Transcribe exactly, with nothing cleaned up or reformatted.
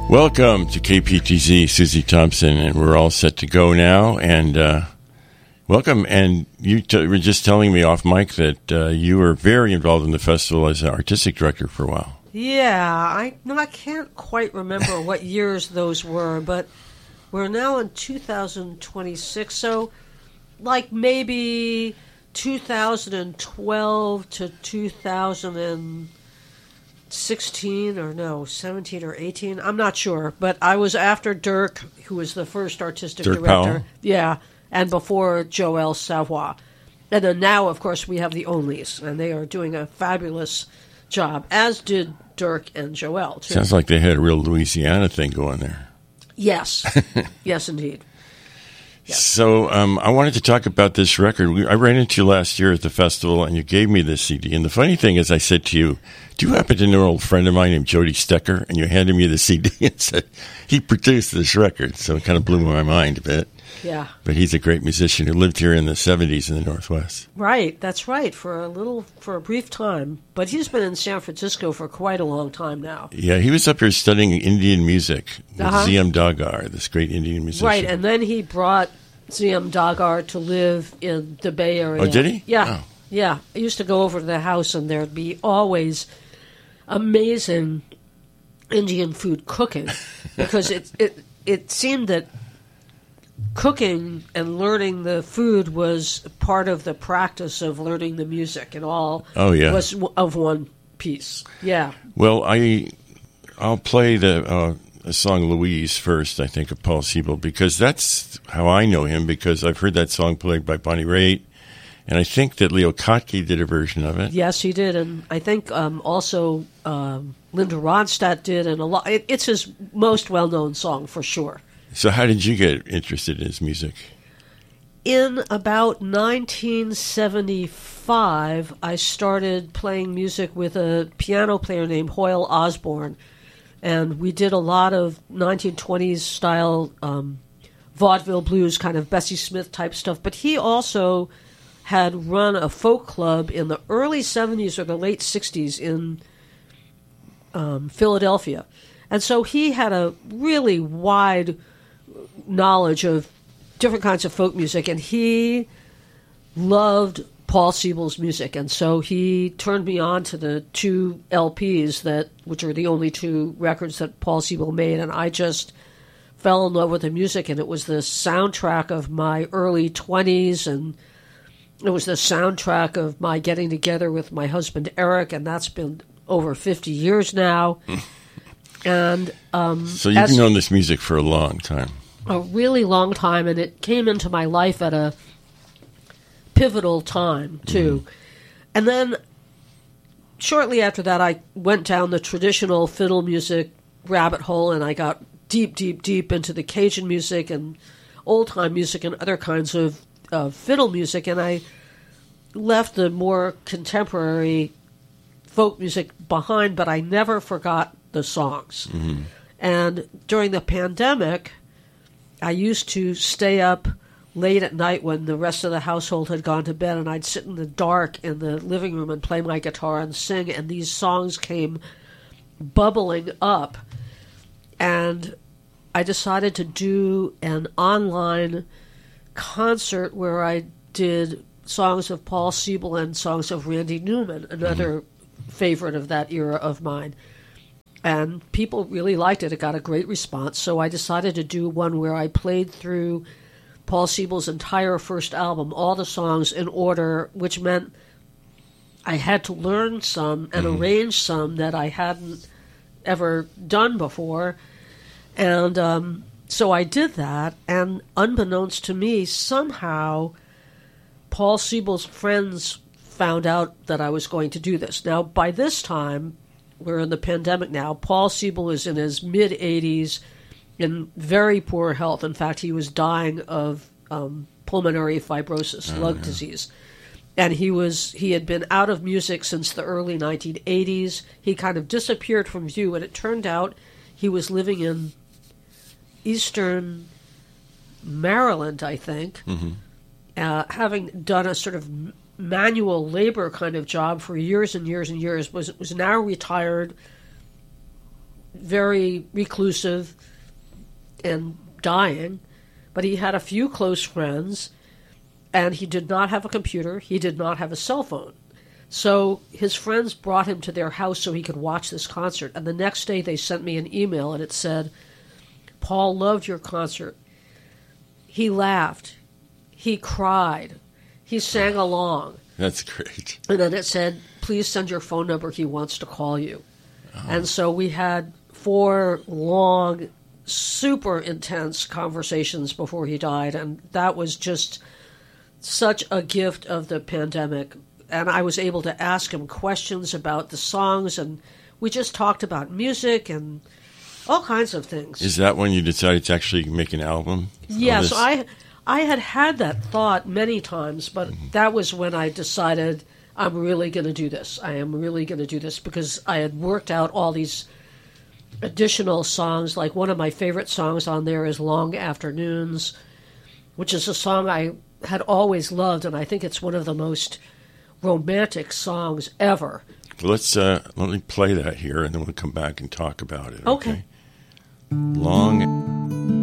Welcome to K P T Z, Susie Thompson, and we're all set to go now. And uh, welcome. And you t- were just telling me off mic that uh, you were very involved in the festival as an artistic director for a while. Yeah, I no, I can't quite remember what years those were, but we're now in two thousand twenty-six, so like maybe two thousand twelve to two thousand sixteen or no, seventeen or eighteen. I'm not sure, but I was after Dirk, who was the first artistic Dirk director. Powell. Yeah, and before Joël Savoy. And then now, of course, we have the Onlys, and they are doing a fabulous job, as did Dirk and Joël, too. Sounds like they had a real Louisiana thing going there. Yes. Yes, indeed. Yes. So um, I wanted to talk about this record. We, I ran into you last year at the festival, and you gave me this C D. And the funny thing is, I said to you, do you happen to know an old friend of mine named Jody Stecker? And you handed me the C D and said, he produced this record. So it kind of blew my mind a bit. Yeah. But he's a great musician who lived here in the seventies in the Northwest. Right, that's right, for a little, for a brief time. But he's been in San Francisco for quite a long time now. Yeah, he was up here studying Indian music with Uh-huh. Z M Dagar, this great Indian musician. Right, and then he brought Z M Dagar to live in the Bay Area. Oh, did he? Yeah, Oh. yeah. I used to go over to the house, and there'd be always amazing Indian food cooking, because it it it seemed that cooking and learning the food was part of the practice of learning the music, and all Oh, yeah. was w- of one piece. Yeah. Well, I, I'll play the uh, a song Louise first, I think, of Paul Siebel, because that's how I know him, because I've heard that song played by Bonnie Raitt, and I think that Leo Kottke did a version of it. Yes, he did, and I think um, also um, Linda Ronstadt did, and a lot. It, it's his most well-known song for sure. So how did you get interested in his music? In about nineteen seventy-five, I started playing music with a piano player named Hoyle Osborne, and we did a lot of nineteen twenties style um, vaudeville blues, kind of Bessie Smith type stuff. But he also had run a folk club in the early seventies or the late sixties in um, Philadelphia. And so he had a really wide knowledge of different kinds of folk music, and he loved Paul Siebel's music, and so he turned me on to the two L Ps that, which are the only two records that Paul Siebel made, and I just fell in love with the music, and it was the soundtrack of my early twenties, and it was the soundtrack of my getting together with my husband Eric, and that's been over fifty years now. And um, So you've known this music for a long time. A really long time, and it came into my life at a pivotal time, too. Mm. And then, shortly after that, I went down the traditional fiddle music rabbit hole, and I got deep, deep, deep into the Cajun music and old-time music and other kinds of uh, fiddle music, and I left the more contemporary folk music behind, but I never forgot the songs. Mm-hmm. And during the pandemic, I used to stay up late at night when the rest of the household had gone to bed, and I'd sit in the dark in the living room and play my guitar and sing, and these songs came bubbling up. And I decided to do an online concert where I did songs of Paul Siebel and songs of Randy Newman, another mm-hmm. favorite of that era of mine. And people really liked it. It got a great response. So I decided to do one where I played through Paul Siebel's entire first album, all the songs in order, which meant I had to learn some and mm-hmm. arrange some that I hadn't ever done before. And um, so I did that, and unbeknownst to me, somehow Paul Siebel's friends found out that I was going to do this. Now, by this time, we're in the pandemic now. Paul Siebel is in his mid-eighties, in very poor health. In fact, he was dying of um, pulmonary fibrosis, oh, lung yeah. disease. And he was he had been out of music since the early nineteen eighties. He kind of disappeared from view, and it turned out he was living in eastern Maryland, I think, mm-hmm. uh, having done a sort of manual labor kind of job for years and years and years, was was now retired, very reclusive and dying, but he had a few close friends, and he did not have a computer. He did not have a cell phone. So his friends brought him to their house so he could watch this concert. And the next day they sent me an email, and it said, Paul loved your concert. He laughed. He cried. He sang along. That's great. And then it said, please send your phone number. He wants to call you. Oh. And so we had four long, super intense conversations before he died. And that was just such a gift of the pandemic. And I was able to ask him questions about the songs, and we just talked about music and all kinds of things. Is that when you decided to actually make an album? Yes, I I had had that thought many times, but mm-hmm. that was when I decided I'm really going to do this. I am really going to do this because I had worked out all these additional songs. Like one of my favorite songs on there is Long Afternoons, which is a song I had always loved, and I think it's one of the most romantic songs ever. Let's uh, let me play that here, and then we'll come back and talk about it. Okay. Okay. Long.